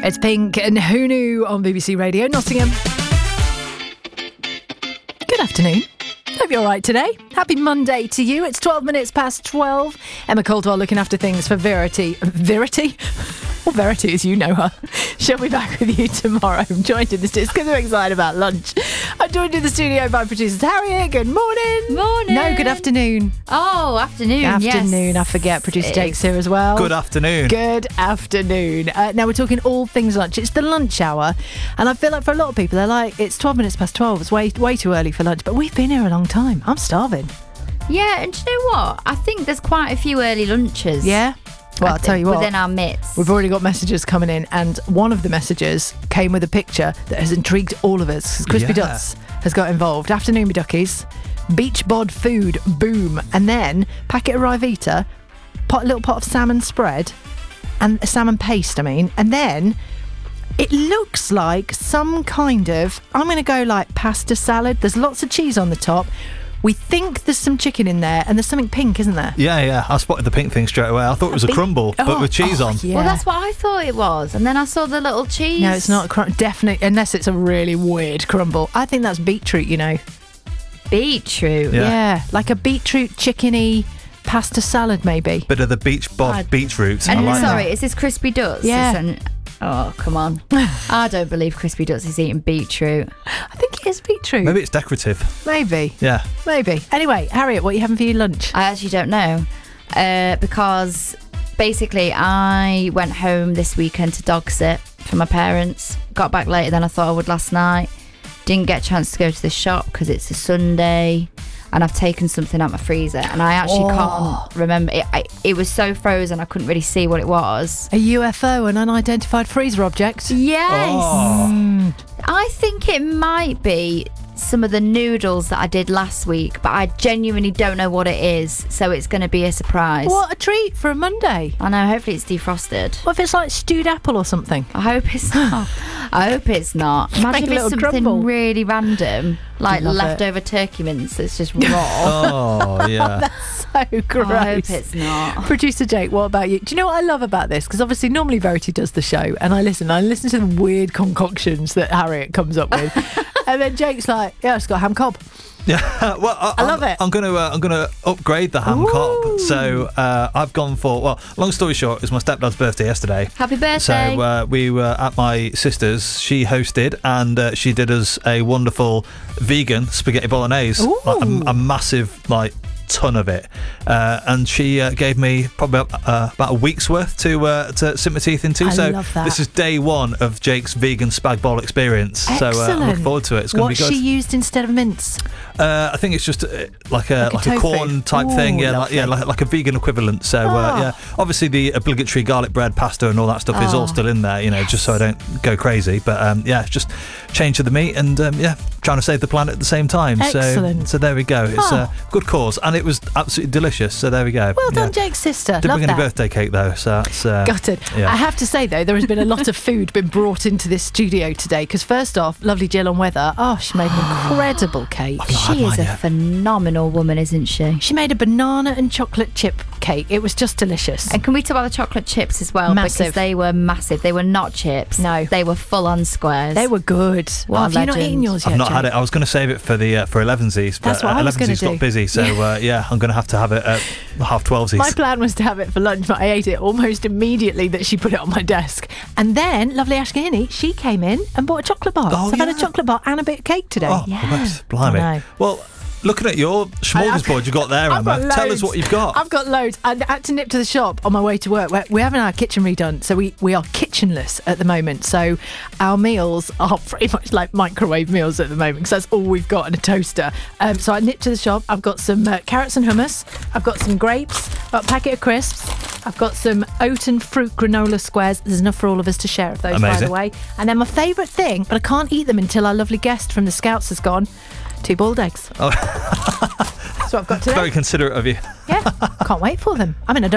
It's Pink and Who Knew on BBC Radio Nottingham. Good afternoon. Hope you're all right today. Happy Monday to you. It's 12 minutes past 12. Emma Caldwell looking after things for Verity. Verity? Well, Verity, as you know her. She'll be back with you tomorrow. I'm joined in the studio because I'm excited about lunch. I'm joined in the studio by producers Harriet. Good morning. Morning. No, good afternoon. Oh, afternoon. Afternoon. Yes. I forget. Producer Jake's here as well. Good afternoon. Good afternoon. Now we're talking all things lunch. It's the lunch hour, and I feel like for a lot of people, they're like, it's 12 minutes past 12. It's way too early for lunch. But we've been here a long time. I'm starving. Yeah, and do you know what? I think there's quite a few early lunches. Yeah. Well, I'll tell you what. Within our midst. We've already got messages coming in, and one of the messages came with a picture that has intrigued all of us. Crispy Ducks has got involved. Afternoon, me duckies. Beach bod food, boom. And then packet of Rivita, a little pot of salmon spread, and salmon paste, and then it looks like some kind of, I'm going to go like pasta salad. There's lots of cheese on the top. We think there's some chicken in there, and there's something pink, isn't there? Yeah. I spotted the pink thing straight away. I thought it was a crumble, but with cheese on. Yeah. Well, that's what I thought it was. And then I saw the little cheese. No, it's not definitely, unless it's a really weird crumble. I think that's beetroot, Beetroot. Yeah, like a beetroot chickeny pasta salad, maybe. Bit of the beach bod beetroot. And I like sorry, that. is this Crispy Ducks? Yeah. Oh, come on. I don't believe Crispy Ducks is eating beetroot. I think it is beetroot. Maybe it's decorative. Maybe. Yeah. Maybe. Anyway, Harriet, what are you having for your lunch? I actually don't know. Because basically I went home this weekend to dog sit for my parents. Got back later than I thought I would last night. Didn't get a chance to go to the shop because it's a Sunday. And I've taken something out my freezer, and I actually can't remember. It was so frozen, I couldn't really see what it was. A UFO, an unidentified freezer object? Yes. Oh. I think it might be some of the noodles that I did last week, but I genuinely don't know what it is, so it's going to be a surprise. What a treat for a Monday. I know, hopefully it's defrosted. What if it's like stewed apple or something? I hope it's not. I hope it's not. Imagine Make a if little it's something crumble. really random, like Love leftover turkey mince that's just raw. Oh, yeah. So gross. I hope it's not. Producer Jake, what about you? Do you know what I love about this? Because obviously normally Verity does the show, and I listen to the weird concoctions that Harriet comes up with. And then Jake's like, yeah, it's got ham cob. Yeah, well, I love it. I'm gonna upgrade the ham cob. So I've gone for, well, long story short, it was my stepdad's birthday yesterday. Happy birthday. So we were at my sister's. She hosted, and she did us a wonderful vegan spaghetti bolognese, like a massive ton of it, and she gave me probably about a week's worth to sink my teeth into. I so love that. This is day one of Jake's vegan spag bol experience. Excellent. So I'm looking forward to it. It's going to be good. What's she used instead of mince? I think it's just like a tofu? corn type thing, like a vegan equivalent. So obviously the obligatory garlic bread, pasta, and all that stuff is all still in there, just so I don't go crazy. But just change to the meat and trying to save the planet at the same time. Excellent. So there we go. It's a good cause, and it was absolutely delicious. So there we go. Well done, Jake's sister. Didn't Love bring that. any birthday cake though, so that's Gutted. Yeah. I have to say though, there has been a lot of food been brought into this studio today. Because first off, lovely Jill on Weather. Oh, she made an incredible cake. She is a phenomenal woman, isn't she? She made a banana and chocolate chip cake. It was just delicious. And can we talk about the chocolate chips as well? Massive. Because they were massive. They were not chips. No. They were full-on squares. They were good. What a Have you not legend. eaten yours yet, I've not had Jake? it. I was going to save it for 11sies, but That's what I was gonna 11sies got do. busy. So I'm going to have it at half 12sies. My plan was to have it for lunch, but I ate it almost immediately that she put it on my desk. And then, lovely Ash Gurney, she came in and bought a chocolate bar. Oh, So I've had a yeah. chocolate bar and a bit of cake today. Oh, blimey. I know. Well, looking at your smorgasbord you got there, I've Emma, got tell loads. us what you've got. I've got loads. I had to nip to the shop on my way to work. We're having our kitchen redone, so we are kitchenless at the moment. So our meals are pretty much like microwave meals at the moment, because that's all we've got, and a toaster. So I nipped to the shop. I've got some carrots and hummus. I've got some grapes. I've got a packet of crisps. I've got some oat and fruit granola squares. There's enough for all of us to share of those, by Amazing. the way. And then my favourite thing, but I can't eat them until our lovely guest from the Scouts has gone, 2 boiled eggs. That's what I've got today. Very considerate of you. Yeah, can't wait for them. I mean, I don't